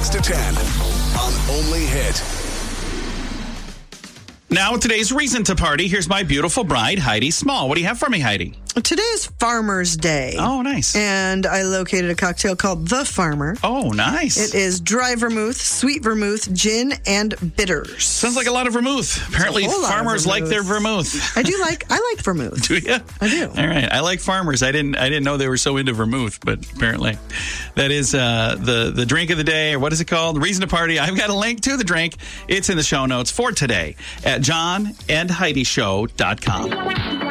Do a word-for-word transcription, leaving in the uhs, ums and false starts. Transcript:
six to ten on Only Hit. Now, today's reason to party. Here's my beautiful bride, Heidi Small. What do you have for me, Heidi? Today is Farmer's Day. Oh, nice. And I located a cocktail called The Farmer. Oh, nice. It is dry vermouth, sweet vermouth, gin, and bitters. Sounds like a lot of vermouth. Apparently, farmers like their vermouth. I do like, I like vermouth. Do you? I do. All right. I like farmers. I didn't I didn't know they were so into vermouth, but apparently. That is uh, the, the drink of the day, or what is it called? Reason to party. I've got a link to the drink. It's in the show notes for today at john and heidi show dot com.